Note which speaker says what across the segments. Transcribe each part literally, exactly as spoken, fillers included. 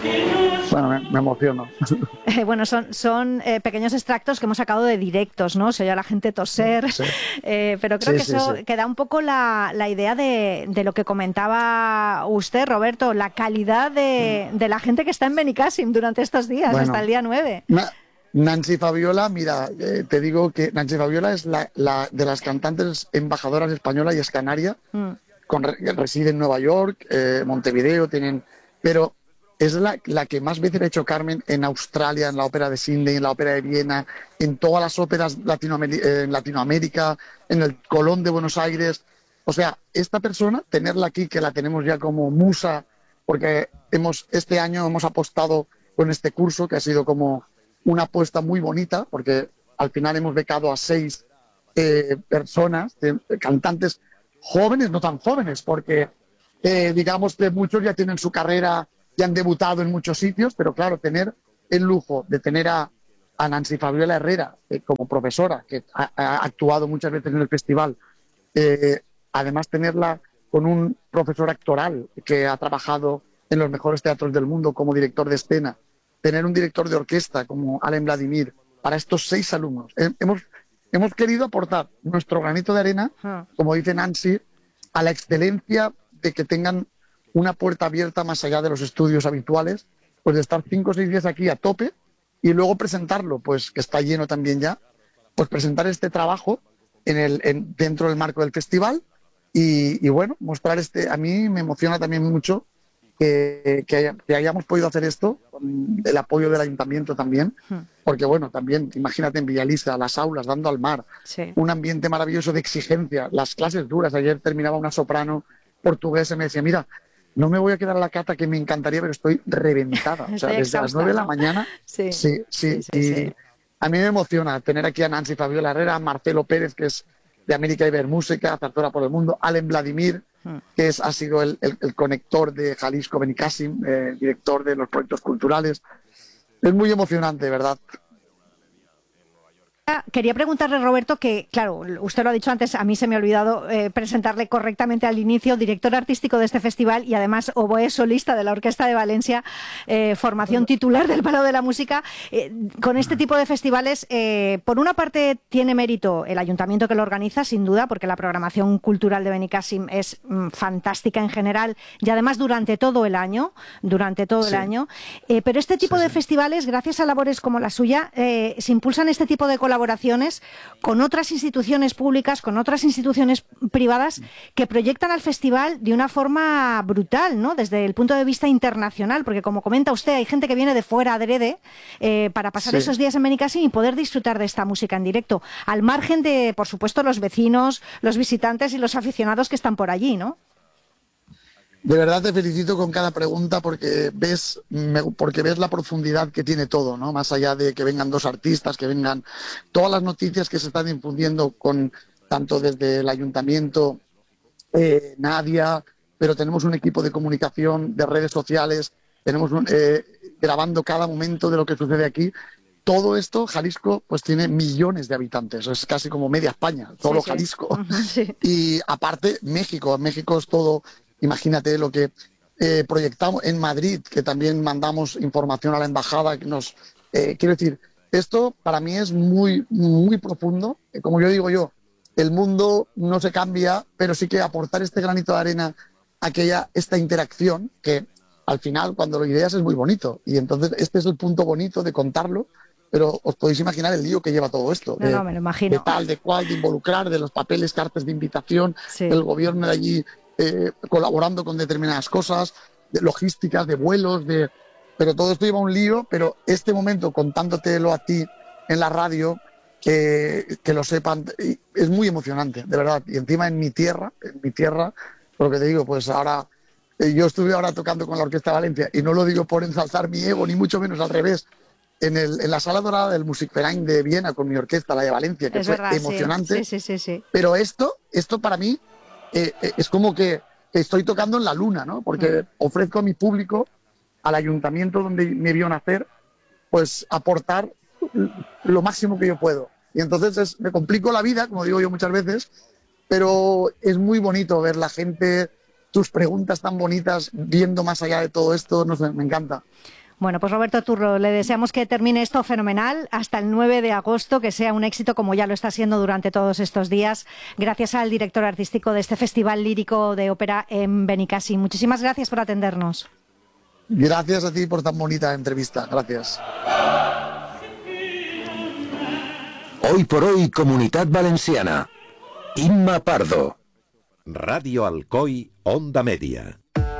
Speaker 1: Bueno, me, me emociono.
Speaker 2: Eh, bueno, son, son eh, pequeños extractos que hemos sacado de directos, ¿no? Se oye a la gente toser,
Speaker 1: Sí,
Speaker 2: eh, pero creo
Speaker 1: sí,
Speaker 2: que
Speaker 1: sí,
Speaker 2: eso
Speaker 1: sí.
Speaker 2: que da un poco la, la idea de, de lo que comentaba usted, Roberto, la calidad de, de la gente que está en Benicàssim durante estos días, hasta el
Speaker 1: Bueno,
Speaker 2: día nueve.
Speaker 1: Na- Nancy Fabiola, mira, eh, te digo que Nancy Fabiola es la, la de las cantantes embajadoras españolas y es canaria,
Speaker 2: Mm.
Speaker 1: con, reside en Nueva York, eh, Montevideo, tienen, pero es la, la que más veces ha hecho Carmen en Australia, en la ópera de Sydney, en la ópera de Viena, en todas las óperas latinoameri- eh, en Latinoamérica, en el Colón de Buenos Aires. O sea, esta persona, tenerla aquí, que la tenemos ya como musa, porque hemos, este año hemos apostado con este curso, que ha sido como una apuesta muy bonita, porque al final hemos becado a seis eh, personas, eh, cantantes jóvenes, no tan jóvenes, porque eh, digamos que muchos ya tienen su carrera, ya han debutado en muchos sitios, pero claro, tener el lujo de tener a, a Nancy Fabiola Herrera eh, como profesora, que ha, ha, actuado muchas veces en el festival, eh, además tenerla con un profesor actoral que ha trabajado en los mejores teatros del mundo como director de escena, tener un director de orquesta como Alain Vladimir para estos seis alumnos. Eh, hemos, hemos querido aportar nuestro granito de arena,
Speaker 2: Ah.
Speaker 1: como dice Nancy, a la excelencia de que tengan una puerta abierta más allá de los estudios habituales, pues de estar cinco o seis días aquí a tope y luego presentarlo, pues que está lleno también ya, pues presentar este trabajo en el, en, dentro del marco del festival y, y bueno, mostrar este, a mí me emociona también mucho que, que, haya, que hayamos podido hacer esto, con el apoyo del ayuntamiento también, porque bueno, también imagínate en Villalista, las aulas dando al mar,
Speaker 2: Sí.
Speaker 1: un ambiente maravilloso de exigencia, las clases duras. Ayer terminaba una soprano portuguesa y me decía, mira, no me voy a quedar a la cata que me encantaría, pero estoy reventada. O sea,
Speaker 2: Estoy
Speaker 1: desde las nueve
Speaker 2: exhausta,
Speaker 1: de la
Speaker 2: ¿no?
Speaker 1: mañana,
Speaker 2: Sí,
Speaker 1: sí,
Speaker 2: sí,
Speaker 1: sí.
Speaker 2: sí,
Speaker 1: Y
Speaker 2: sí.
Speaker 1: a mí me emociona tener aquí a Nancy Fabiola Herrera, a Marcelo Pérez, que es de América Ibermúsica, zarzuela por el mundo, Alain Vladimir, que es, ha sido el, el, el conector de Jalisco Benicàssim, eh, director de los proyectos culturales. Es muy emocionante, ¿verdad?
Speaker 2: Quería preguntarle, Roberto, que, claro, usted lo ha dicho antes, a mí se me ha olvidado eh, presentarle correctamente al inicio, director artístico de este festival y además oboe solista de la Orquesta de Valencia, eh, formación titular del Palo de la Música. Eh, con este tipo de festivales, eh, por una parte tiene mérito el ayuntamiento que lo organiza, sin duda, porque la programación cultural de Benicàssim es mm, fantástica en general y además durante todo el año, durante todo
Speaker 1: Sí,
Speaker 2: el año. Eh, pero este tipo
Speaker 1: sí,
Speaker 2: de
Speaker 1: sí.
Speaker 2: festivales, gracias a labores como la suya, eh, se impulsan este tipo de colaboraciones con otras instituciones públicas, con otras instituciones privadas que proyectan al festival de una forma brutal, ¿no? Desde el punto de vista internacional, porque como comenta usted, hay gente que viene de fuera adrede eh, para pasar
Speaker 1: Sí.
Speaker 2: esos días en Benicàssim y poder disfrutar de esta música en directo, al margen de, por supuesto, los vecinos, los visitantes y los aficionados que están por allí, ¿no?
Speaker 1: De verdad te felicito con cada pregunta porque ves, me- porque ves la profundidad que tiene todo, ¿no? Más allá de que vengan dos artistas, que vengan todas las noticias que se están difundiendo con tanto desde el ayuntamiento, eh, Nadia, pero tenemos un equipo de comunicación, de redes sociales, tenemos un, eh, grabando cada momento de lo que sucede aquí. Todo esto, Jalisco, pues tiene millones de habitantes, es casi como media España,
Speaker 2: Sí,
Speaker 1: solo
Speaker 2: sí.
Speaker 1: Jalisco.
Speaker 2: Uh-huh, sí.
Speaker 1: Y aparte, México, México es todo, imagínate lo que eh, proyectamos en Madrid, que también mandamos información a la embajada, que nos, eh, quiero decir, esto para mí es muy, muy profundo, como yo digo yo, el mundo no se cambia, pero sí que aportar este granito de arena a que haya esta interacción que al final cuando lo ideas es muy bonito y entonces este es el punto bonito de contarlo, pero os podéis imaginar el lío que lleva todo esto,
Speaker 2: No, no,
Speaker 1: de,
Speaker 2: me lo
Speaker 1: de
Speaker 2: imagino.
Speaker 1: tal, de cual, de involucrar, de los papeles, cartas de invitación,
Speaker 2: Sí.
Speaker 1: el gobierno de allí eh, colaborando con determinadas cosas, de logísticas, de vuelos, de... pero todo esto lleva un lío, pero este momento contándotelo a ti en la radio, que, que lo sepan, es muy emocionante, de verdad. Y encima en mi tierra, en mi tierra, lo que te digo, pues ahora, eh, yo estuve ahora tocando con la Orquesta de Valencia, y no lo digo por ensalzar mi ego, ni mucho menos, al revés, en, el, en la sala dorada del Musikverein de Viena con mi orquesta, la de Valencia, que
Speaker 2: Es
Speaker 1: fue
Speaker 2: verdad, sí. Sí,
Speaker 1: emocionante,
Speaker 2: sí, sí, sí.
Speaker 1: pero esto, esto para mí eh, eh, es como que estoy tocando en la luna, ¿no?
Speaker 2: Mm.
Speaker 1: Porque ofrezco a mi público, al ayuntamiento donde me vio nacer, pues aportar lo máximo que yo puedo. Y entonces es, me complico la vida, como digo yo muchas veces, pero es muy bonito ver la gente tus preguntas tan bonitas, viendo más allá de todo esto, no sé, me encanta.
Speaker 2: Bueno, pues Roberto Turro, le deseamos que termine esto fenomenal hasta el nueve de agosto, que sea un éxito como ya lo está siendo durante todos estos días, gracias al director artístico de este Festival Lírico de Ópera en Benicàssim. Muchísimas gracias por atendernos.
Speaker 1: Gracias a ti por tan bonita entrevista. Gracias.
Speaker 3: Hoy por hoy, Comunitat Valenciana. Imma Pardo.
Speaker 4: Radio Alcoy, Onda Media.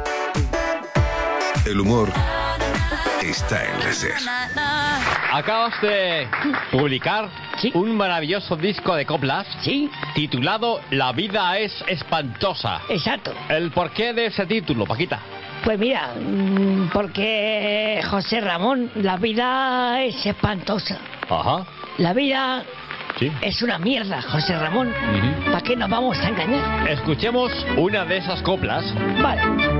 Speaker 3: El humor está en la SER.
Speaker 5: Acabas de publicar ¿Sí? un maravilloso disco de coplas
Speaker 6: ¿Sí?
Speaker 5: titulado La vida es espantosa.
Speaker 6: Exacto.
Speaker 5: ¿El porqué de ese título, Paquita?
Speaker 6: Pues mira, porque José Ramón, la vida es espantosa.
Speaker 5: Ajá.
Speaker 6: La vida
Speaker 5: ¿Sí?
Speaker 6: es una mierda, José Ramón.
Speaker 5: Uh-huh.
Speaker 6: ¿Para qué nos vamos a engañar?
Speaker 5: Escuchemos una de esas coplas.
Speaker 6: Vale.